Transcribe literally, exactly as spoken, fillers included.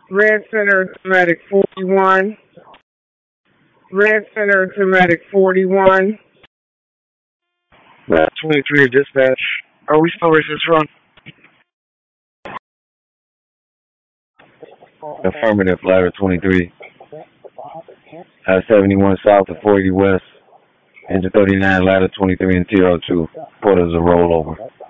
Red Center to Medic forty-one. Red Center to Medic forty-one. Lab twenty-three dispatch. Are we still racing this run? Affirmative, Ladder twenty-three. I seventy-one south of forty west. Engine thirty-nine, ladder twenty-three and T O two. Port is a rollover.